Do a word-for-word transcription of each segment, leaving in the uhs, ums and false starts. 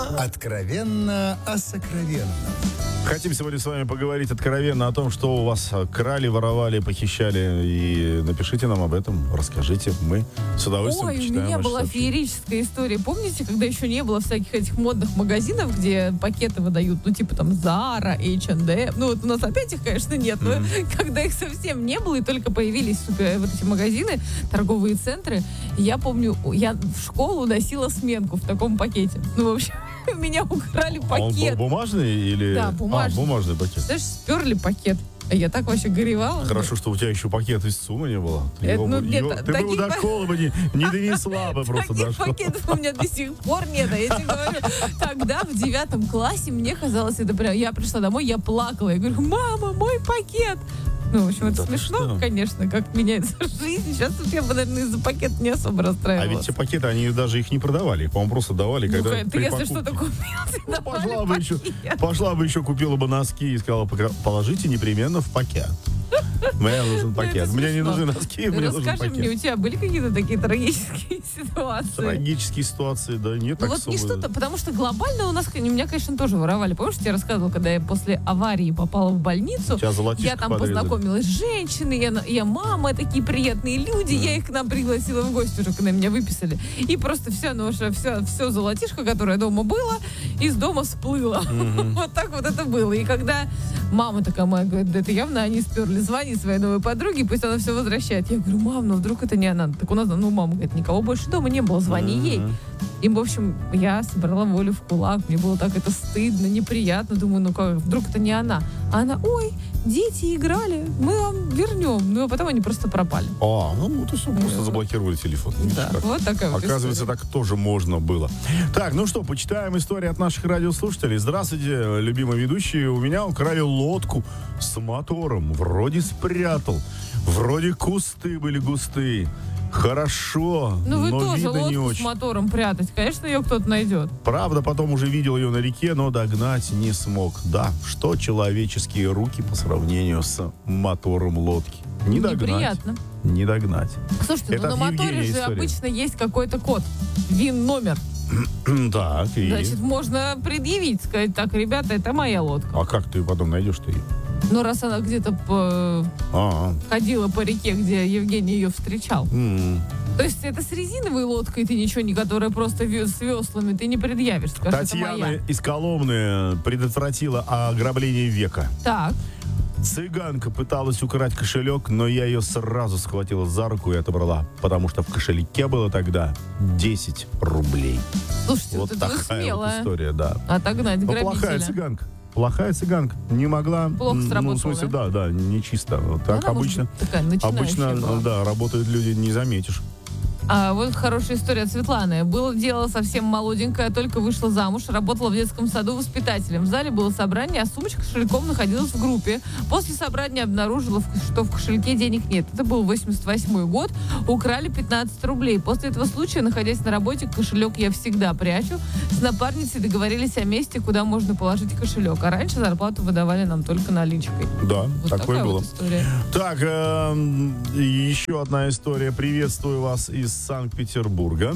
Откровенно о сокровенном. Хотим сегодня с вами поговорить откровенно о том, что у вас крали, воровали, похищали. И напишите нам об этом, расскажите. Мы с удовольствием Ой, у почитаем меня ваши была сообщения. феерическая история. Помните, когда еще не было всяких этих модных магазинов, где пакеты выдают, ну, типа там Zara, эйч энд эм. Ну, вот у нас опять их, конечно, нет, но mm-hmm. когда их совсем не было, и только появились сука, вот эти магазины, торговые центры, я помню, я в школу носила сменку в таком пакете. Ну, в общем... У меня украли пакет. А он был бумажный или... Да, бумажный. А, бумажный пакет. Знаешь, сперли пакет. А я так вообще горевала. Хорошо, что у тебя еще пакет из ЦУМа не было. Ты, Это, его, ну, его, нет, ты бы его до школы бы не, не донесла бы просто до Таких школы. пакетов у меня до сих пор нет. А я тебе говорю, тогда в девятом классе мне казалось, это прям... Я пришла домой, я плакала. Я говорю, мама, мой пакет. Ну, в общем, это да смешно, что? Конечно, как меняется жизнь. Сейчас я бы, наверное, из-за пакета не особо А расстраивалась. ведь те пакеты, они даже их не продавали. Их, по-моему, просто давали, Ну, когда ты, при если покупке. что-то купил, ты Ну, давали пошла, бы еще, пакет. пошла бы еще, купила бы носки и сказала, положите непременно в пакет. Мне нужен пакет. это Мне не смешно. нужны носки, мне нужен Расскажи пакет. мне, у тебя были какие-то такие трагические ситуации? Трагические ситуации, да, нет Ну так вот не особо. что-то, потому что глобально у нас, меня, конечно, тоже воровали. Помнишь, я тебе рассказывала, когда я после аварии попала в больницу, Тебя золотишко я там подрезали. познакомилась с женщиной, я, я мама, такие приятные люди, Да. я их к нам пригласила в гости уже, когда меня выписали. И просто все, ну, все, все золотишко, которое дома было, из дома всплыло. Вот так вот это было. И когда мама такая моя говорит, да это явно они сперли, звони своей новой подруге, пусть она все возвращает. Я говорю, мам, ну вдруг это не она. Так у нас, ну, мама говорит, никого больше дома не было, звони ей. И, в общем, я собрала волю в кулак, мне было так это стыдно, неприятно. Думаю, ну как, вдруг это не она. А она, ой, дети играли, мы вам вернем. Ну, а потом они просто пропали. А, ну, то есть просто заблокировали телефон. Да, Как. вот такая вот Оказывается, история. так тоже можно было. Так, ну что, почитаем истории от наших радиослушателей. Здравствуйте, любимые ведущие. У меня украли лодку с мотором. Вроде спрятал. Вроде кусты были густые. Хорошо, Ну, вы но тоже видно не лодку с очень. мотором прятать. Конечно, ее кто-то найдет. Правда, потом уже видел ее на реке, но догнать не смог. Да, что человеческие руки по сравнению с мотором лодки? Не догнать. Неприятно. Не догнать. Слушайте, Это ну от на моторе Евгения же история. обычно есть какой-то код. ВИН-номер. Так, и... Значит, можно предъявить, сказать, так, ребята, это моя лодка. А как ты потом найдешь-то ее? Но раз она где-то по... А, ходила по реке, где Евгений ее встречал. м. То есть это с резиновой лодкой ты ничего не, которая просто ве- с веслами, ты не предъявишь. Скажешь, это Татьяна моя. из Коломны предотвратила ограбление века. Так. Цыганка пыталась украть кошелек, но я ее сразу схватила за руку и отобрала, потому что в кошельке было тогда десять рублей. Слушайте, Вот вот, это вы такая вот смелая. история, да. Отогнать Но грабителя. плохая цыганка. Плохая цыганка. Не могла. Плохо м, Ну, сработала, в смысле, да? да, да, не чисто. Вот так Она, может обычно. быть, такая начинающая Обычно, была. да, работают люди, не заметишь. А вот хорошая история от Светланы. Было дело совсем молоденькая, только вышла замуж, работала в детском саду воспитателем. В зале было собрание, а сумочка с кошельком находилась в группе. После собрания обнаружила, что в кошельке денег нет. Это был восемьдесят восьмой год. Украли пятнадцать рублей. После этого случая, находясь на работе, кошелек я всегда прячу. С напарницей договорились о месте, куда можно положить кошелек. А раньше зарплату выдавали нам только наличкой. Да, Вот такое такая было. вот история. Так, эм, еще одна история. Приветствую вас из Санкт-Петербурга.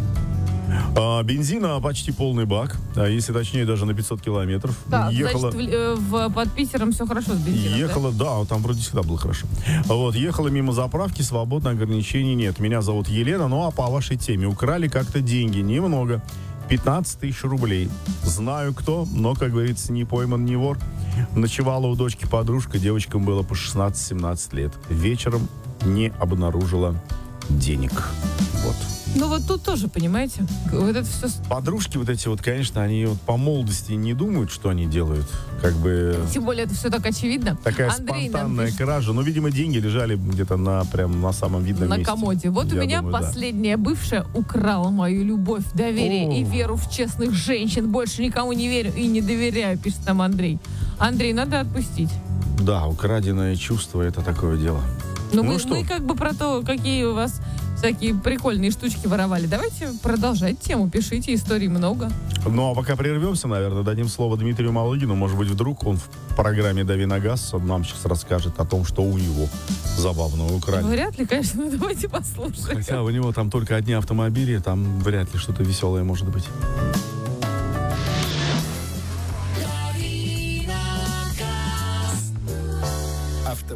А, бензина почти полный бак, а если точнее даже на пятьсот километров. Так, ехала, значит, в, э, в- под Питером все хорошо с бензином, ехала, да? там вроде всегда было хорошо. Вот, ехала мимо заправки, свободно, ограничений нет. Меня зовут Елена, ну а по вашей теме украли как-то деньги, немного. пятнадцать тысяч рублей. Знаю кто, но, как говорится, не пойман, не вор. Ночевала у дочки подружка, девочкам было по шестнадцать-семнадцать лет. Вечером не обнаружила денег. Вот. Ну вот тут тоже, понимаете, вот это все... Подружки вот эти вот, конечно, они вот по молодости не думают, что они делают. Как бы Тем более это все так очевидно. такая Андрей нам спонтанная пишет кража. Ну, видимо, деньги лежали где-то на, прям на самом видном на месте. комоде. Вот у Я меня думаю, да. последняя бывшая украла мою любовь, доверие О. и веру в честных женщин. Больше никому не верю и не доверяю, пишет нам Андрей. Андрей, надо отпустить. Да, украденное чувство — это такое дело. Но Ну мы, что? мы как бы про то, какие у вас всякие прикольные штучки воровали. Давайте продолжать тему, пишите, историй много. Ну, а пока прервемся, наверное, дадим слово Дмитрию Малыгину. Может быть, вдруг он в программе «Дави на газ» нам сейчас расскажет о том, что у него забавного украли. Вряд ли, конечно, но давайте послушаем. Хотя у него там только одни автомобили, там вряд ли что-то веселое может быть.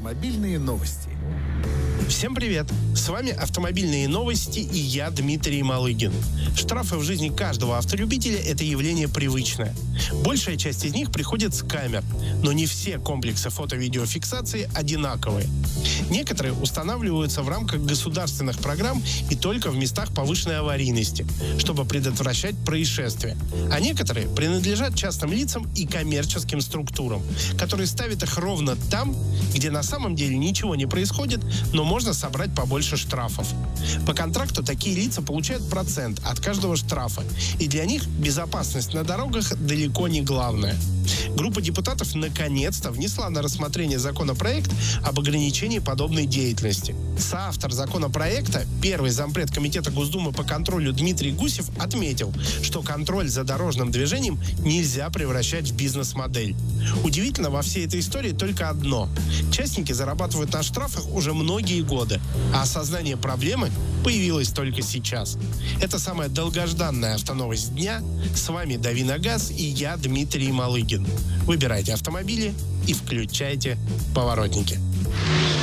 Автомобильные новости. Всем привет! С вами «Автомобильные новости» и я, Дмитрий Малыгин. Штрафы в жизни каждого автолюбителя – это явление привычное. Большая часть из них приходит с камер, но не все комплексы фото-видеофиксации одинаковые. Некоторые устанавливаются в рамках государственных программ и только в местах повышенной аварийности, чтобы предотвращать происшествия. А некоторые принадлежат частным лицам и коммерческим структурам, которые ставят их ровно там, где на самом деле ничего не происходит, но можно собрать побольше штрафов. По контракту такие лица получают процент от каждого штрафа, и для них безопасность на дорогах далеко не главное. Группа депутатов наконец-то внесла на рассмотрение законопроект об ограничении подобной деятельности. Соавтор законопроекта, первый зампред Комитета Госдумы по контролю Дмитрий Гусев, отметил, что контроль за дорожным движением нельзя превращать в бизнес-модель. Удивительно во всей этой истории только одно. Частники зарабатывают на штрафах уже многие годы, а осознание проблемы появилось только сейчас. Это самая долгожданная автоновость дня. С вами Дави на газ и я, Дмитрий Малыгин. Выбирайте автомобили и включайте поворотники.